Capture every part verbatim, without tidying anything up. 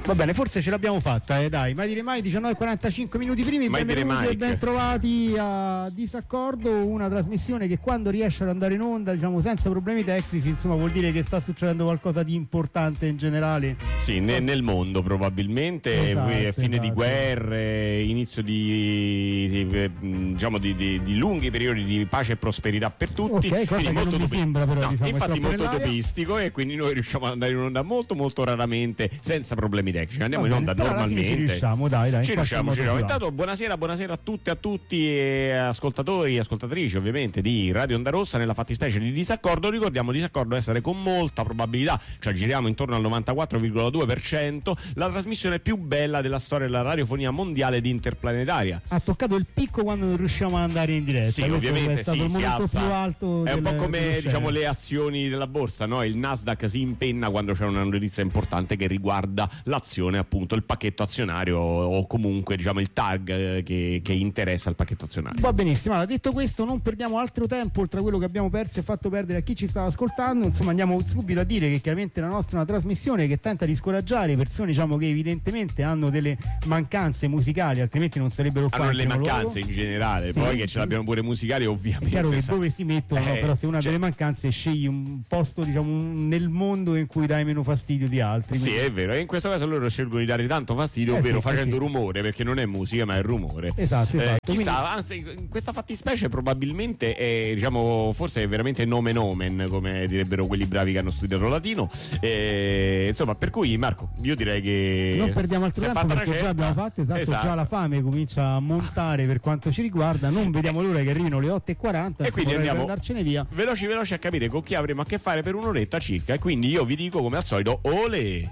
Va bene, forse ce l'abbiamo fatta, eh, dai, mai dire mai, diciannove e quarantacinque minuti primi, mai benvenuti e ben trovati a Disaccordo, una trasmissione che quando riesce ad andare in onda, diciamo senza problemi tecnici, insomma vuol dire che sta succedendo qualcosa di importante in generale. Sì, ne, nel mondo probabilmente, esatto, fine esatto. di guerre, inizio di, di, diciamo di, di, di lunghi periodi di pace e prosperità per tutti. Ok, cosa che molto non mi utopi- sembra però, no, diciamo, infatti molto nell'aria. utopistico, e quindi noi riusciamo ad andare in onda molto molto raramente senza problemi tecnici. Andiamo Va in bene, onda però alla fine normalmente. ci riusciamo, dai, dai, Ci in qualche riusciamo, ci modo riusciamo. si va. Intanto buonasera, buonasera a tutte e a tutti, e ascoltatori e ascoltatrici ovviamente di Radio Onda Rossa, nella fattispecie di Disaccordo. Ricordiamo Disaccordo essere con molta probabilità, cioè giriamo intorno al novantaquattro virgola due per cento, la trasmissione più bella della storia della radiofonia mondiale ed interplanetaria. Ha toccato il picco quando non riusciamo ad andare in diretta. Sì, Questo ovviamente è stato sì, il si momento alza. più alto. È un del, po' come diciamo le le azioni della borsa, no? Il Nasdaq si impenna quando c'è una notizia importante che riguarda l'azione, appunto il pacchetto azionario, o comunque diciamo il tag eh, che, che interessa il pacchetto azionario. Va benissimo, allora detto questo non perdiamo altro tempo oltre a quello che abbiamo perso e fatto perdere a chi ci stava ascoltando. Insomma, andiamo subito a dire che chiaramente la nostra è una trasmissione che tenta di scoraggiare persone, diciamo, che evidentemente hanno delle mancanze musicali, altrimenti non sarebbero qua Hanno in le primo mancanze luogo. in generale, Sì, poi che sì. ce l'abbiamo pure musicali, ovviamente. È chiaro che sa- dove si mettono, no? Eh, Però se una cioè- delle mancanze scegli un posto, diciamo, un- nel mondo in cui dai meno fastidio di altri. Sì, quindi- è vero, e in questo caso loro scelgono di dare tanto fastidio, Eh ovvero sì, facendo sì. rumore, perché non è musica ma è rumore. Esatto, Eh, esatto. chissà, Quindi- anzi, in questa fattispecie probabilmente è, diciamo, forse è veramente nomen omen, come direbbero quelli bravi che hanno studiato latino. Eh, insomma, per cui Marco, io direi che non perdiamo altro si è tempo fatta perché una già certa. abbiamo fatto, esatto, Esatto. già la fame comincia a montare per quanto ci riguarda. Non vediamo l'ora che arrivino le otto e quaranta E quindi insomma, per andiamo andarcene via. veloci veloci a capire con chi avremo a che fare per un'oretta circa, e quindi io vi dico come al solito olè.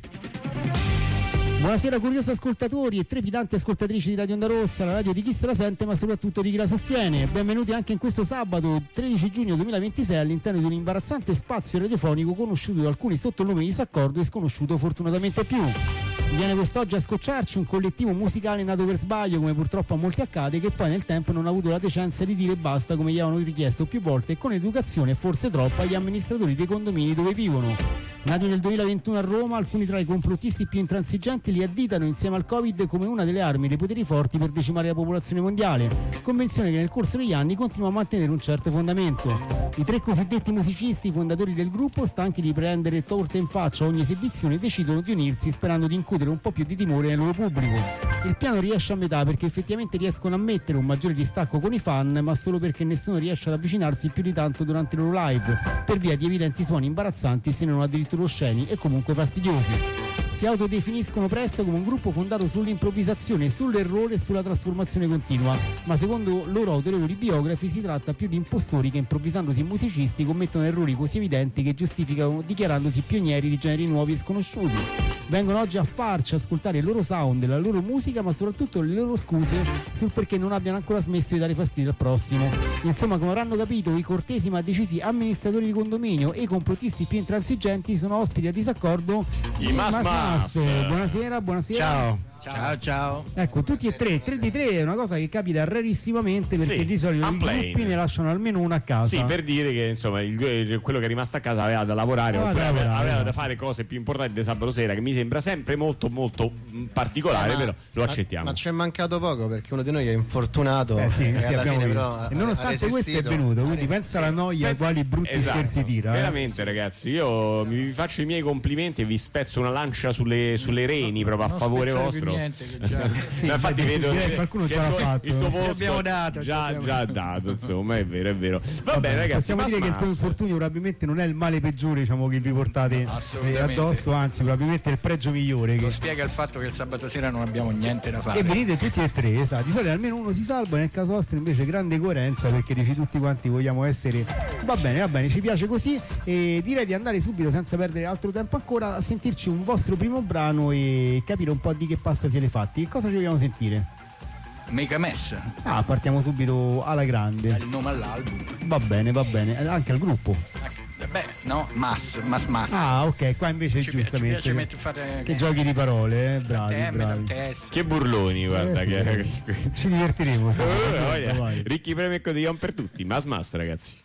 Buonasera curiosi ascoltatori e trepidanti ascoltatrici di Radio Onda Rossa, la radio di chi se la sente ma soprattutto di chi la sostiene. Benvenuti anche in questo sabato tredici giugno duemilaventisei all'interno di un imbarazzante spazio radiofonico conosciuto da alcuni sotto il nome di Disaccordo e sconosciuto fortunatamente più. Viene quest'oggi a scocciarci un collettivo musicale nato per sbaglio, come purtroppo a molti accade, che poi nel tempo non ha avuto la decenza di dire basta, come gli avevano richiesto più volte, e con educazione forse troppa agli amministratori dei condomini dove vivono. Nati nel duemilaventuno a Roma, alcuni tra i complottisti più intransigenti li additano insieme al Covid come una delle armi dei poteri forti per decimare la popolazione mondiale, convenzione che nel corso degli anni continua a mantenere un certo fondamento. I tre cosiddetti musicisti, fondatori del gruppo, stanchi di prendere torte in faccia a ogni esibizione, decidono di unirsi sperando di incutere un po' più di timore nel loro pubblico. Il piano riesce a metà perché effettivamente riescono a mettere un maggiore distacco con i fan, ma solo perché nessuno riesce ad avvicinarsi più di tanto durante i loro live, per via di evidenti suoni imbarazzanti, se non addirittura osceni e comunque fastidiosi. Si autodefiniscono presto come un gruppo fondato sull'improvvisazione, sull'errore e sulla trasformazione continua, ma secondo loro autorevoli biografi si tratta più di impostori che, improvvisandosi musicisti, commettono errori così evidenti che giustificano dichiarandosi pionieri di generi nuovi e sconosciuti. Vengono oggi a farci ascoltare il loro sound, la loro musica, ma soprattutto le loro scuse sul perché non abbiano ancora smesso di dare fastidio al prossimo. Insomma, come avranno capito, i cortesi ma decisi amministratori di condominio e i complottisti più intransigenti sono ospiti a Disaccordo I Mas Mas. Buonasera, buonasera. Ciao. Ciao, ciao. Ecco, tutti e tre, tre di tre è una cosa che capita rarissimamente, perché Sì, di solito i unplane. gruppi ne lasciano almeno una a casa. Sì, per dire che insomma il- quello che è rimasto a casa aveva da lavorare, Aveva oppure da aveva, lavorare, aveva da esatto. fare cose più importanti di sabato sera, che mi sembra sempre molto molto mh, particolare, Eh, ma- però lo ma- accettiamo. Ma ci è mancato poco perché uno di noi è infortunato Eh sì, e sì, alla abbiamo fine visto. però ha- E nonostante ha questo è resistito. venuto, Ha quindi resistito. pensa alla noia Pensa- quali brutti esatto, scherzi tira. eh. veramente ragazzi, io mi vi faccio i miei complimenti e vi spezzo una lancia sulle, sulle reni proprio a Non favore spezzare vostro. più niente, che già- Sì, No, infatti beh, vedo direi che che qualcuno che già l'ha il tuo- fatto. il tuo Ci polso abbiamo dato, ci già, abbiamo già dato. dato, insomma, è vero, è vero. Va Vabbè, bene ragazzi, possiamo mas dire che il tuo mas. infortunio probabilmente non è il male peggiore, diciamo, che vi portate eh, Assolutamente. addosso, anzi probabilmente è il pregio migliore. Lo Che... spiega il fatto che il sabato sera non abbiamo niente da fare. E venite tutti e tre, esatto. Di solito almeno uno si salva, nel caso vostro invece grande coerenza, perché dici tutti quanti vogliamo essere. Va bene, va bene, ci piace così, e direi di andare subito senza perdere altro tempo ancora a sentirci un vostro primo brano e capire un po' di che pasta siete fatti. Che cosa ci vogliamo sentire? Make a mess, Ah, partiamo subito alla dà grande. il nome all'album. Va bene, va bene, eh, anche al gruppo. Eh, Beh, no, mass, mass, mass. Ah, ok, qua invece ci, pi- ci giustamente. piace mettere fare Che giochi di parole, eh? Bravi, tante M, bravi. tante S. Che burloni, guarda, Eh, sì, che, ci divertiremo. sì. Oh, voglia. Vai. Ricchi premi e cotillon per tutti, mas mas ragazzi.